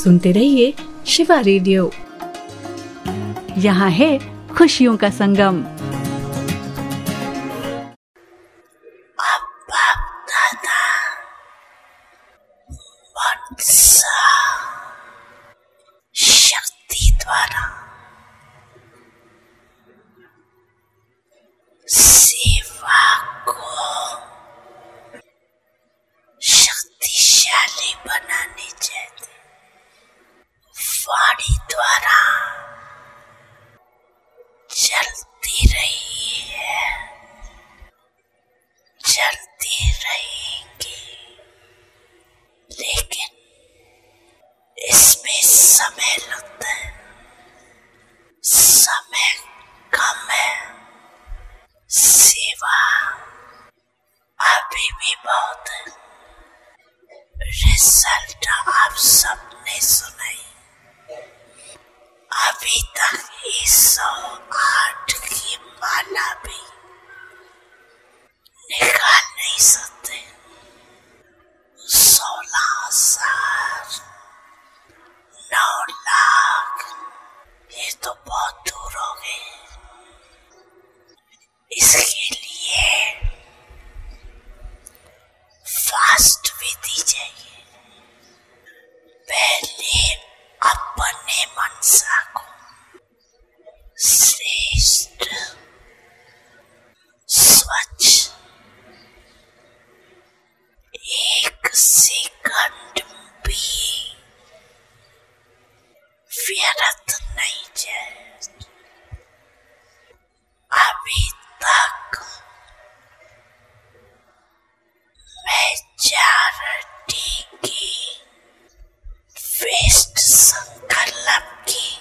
सुनते रहिए शिवा रेडियो। यहाँ है खुशियों का संगम। शक्ति द्वारा सेवा को शक्तिशाली बनाने चाहते, वाणी द्वारा चलती रही है, चलती रहेंगी, लेकिन इसमें समय लगता है, समय कम है। सेवा अभी भी बहुत है। रिजल्ट आप सबने सुनाई। अभी तक 108 की माला भी निकाल नहीं सकते। 16,000 9 लाख, ये तो बहुत दूर हो गए। इसके लिए फास्ट विधि चाहिए। पहले अपने मनसा को श्रेष्ठ, स्वच्छ, 1 सेकंड भी व्यर्थ नहीं जाए। अभी तक मेजॉरिटी की वेस्ट संकल्प की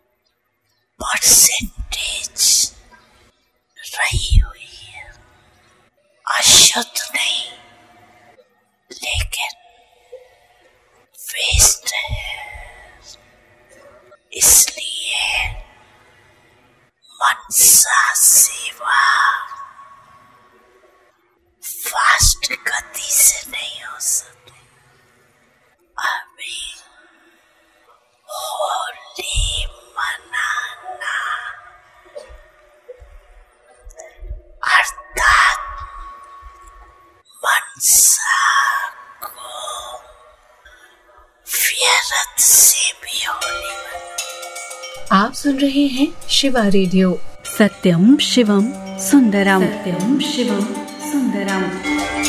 परसेंटेज रही हुई है। अशुद्ध नहीं, लेकिन वेस्ट है। इसलिए मनसा सेवा फास्ट गति से नहीं हो सकती। अभी होली मनाना, अर्थात मनसा को व्यर्थ से भी होली मनाना। आप सुन रहे हैं शिवा रेडियो। सत्यम शिवम सुंदरम, सत्यम शिवम